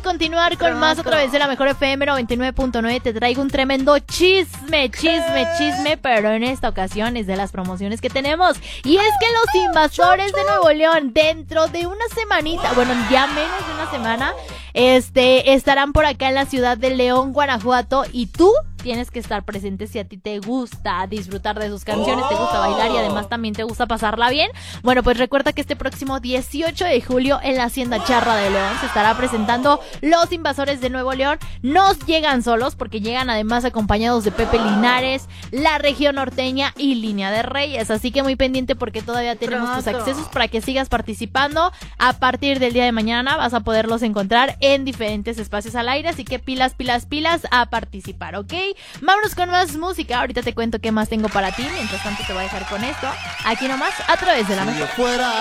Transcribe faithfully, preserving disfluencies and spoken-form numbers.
continuar con más a través de la mejor F M noventa y nueve punto nueve. Te traigo un tremendo chisme, chisme, chisme, pero en esta ocasión es de las promociones que tenemos. Y es que los invasores de Nuevo León, dentro de una semanita, bueno, ya menos de una semana, este, estarán por acá en la ciudad de León, Guanajuato, y tú tienes que estar presente si a ti te gusta disfrutar de sus canciones, te gusta bailar y además también te gusta pasarla bien. Bueno, pues recuerda que este próximo dieciocho de julio en la Hacienda Charra de León se estará presentando Los Invasores de Nuevo León. No llegan solos porque llegan además acompañados de Pepe Linares, La Región Norteña y Línea de Reyes. Así que muy pendiente porque todavía tenemos tus accesos para que sigas participando. A partir del día de mañana vas a poderlos encontrar en diferentes espacios al aire. Así que pilas, pilas, pilas a participar, ¿ok? Vámonos con más música. Ahorita te cuento qué más tengo para ti. Mientras tanto te voy a dejar con esto aquí nomás a través de la mejor.